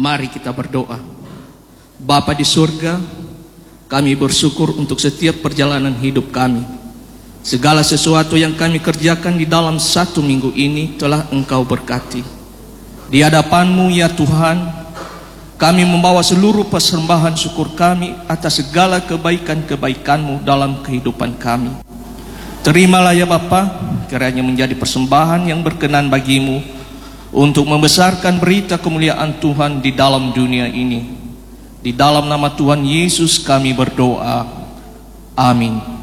Mari kita berdoa. Bapa di surga, kami bersyukur untuk setiap perjalanan hidup kami. Segala sesuatu yang kami kerjakan di dalam 1 minggu ini telah Engkau berkati. Di hadapan-Mu ya Tuhan, kami membawa seluruh persembahan syukur kami atas segala kebaikan-kebaikan-Mu dalam kehidupan kami. Terimalah ya Bapa, kiranya menjadi persembahan yang berkenan bagi-Mu untuk membesarkan berita kemuliaan Tuhan di dalam dunia ini. Di dalam nama Tuhan Yesus kami berdoa. Amin.